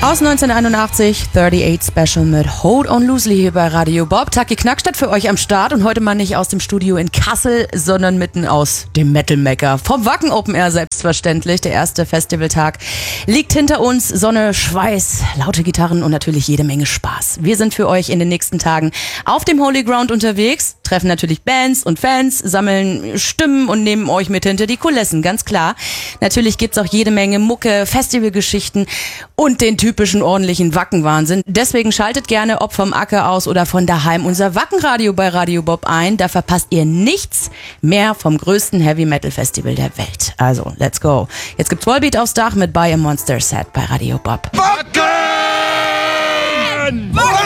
Aus 1981, 38 Special mit Hold on Loosely hier bei Radio Bob. Taki Knackstadt für euch am Start und heute mal nicht aus dem Studio in Kassel, sondern mitten aus dem Metal-Mecker. Vom Wacken Open Air selbstverständlich. Der erste Festivaltag liegt hinter uns. Sonne, Schweiß, laute Gitarren und natürlich jede Menge Spaß. Wir sind für euch in den nächsten Tagen auf dem Holy Ground unterwegs, treffen natürlich Bands und Fans, sammeln Stimmen und nehmen euch mit hinter die Kulissen, ganz klar. Natürlich gibt's auch jede Menge Mucke, Festivalgeschichten und den typischen ordentlichen Wackenwahnsinn. Deswegen schaltet gerne, ob vom Acker aus oder von daheim, unser Wackenradio bei Radio Bob ein. Da verpasst ihr nichts mehr vom größten Heavy Metal Festival der Welt. Also, let's go. Jetzt gibt's Volbeat aufs Dach mit Buy a Monster Set bei Radio Bob. Wacken! Wacken!